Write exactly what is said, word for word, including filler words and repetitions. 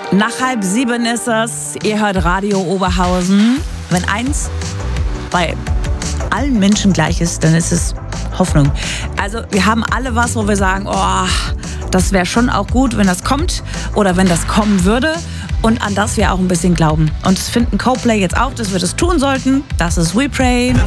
Nach halb sieben ist es. Ihr hört Radio Oberhausen. Wenn eins bei allen Menschen gleich ist, dann ist es Hoffnung. Also wir haben alle was, wo wir sagen, oh, das wäre schon auch gut, wenn das kommt oder wenn das kommen würde. Und an das wir auch ein bisschen glauben. Und das finden Coldplay jetzt auch, dass wir das tun sollten. Das ist We Pray.